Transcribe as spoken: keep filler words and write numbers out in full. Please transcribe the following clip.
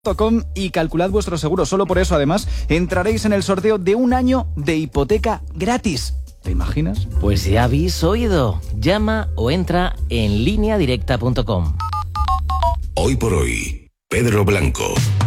Com y calculad vuestro seguro. Solo por eso, además, entraréis en el sorteo de un año de hipoteca gratis. ¿Te imaginas? Pues ya habéis oído. Llama o entra en línea directa punto com. Hoy por hoy, Pedro Blanco.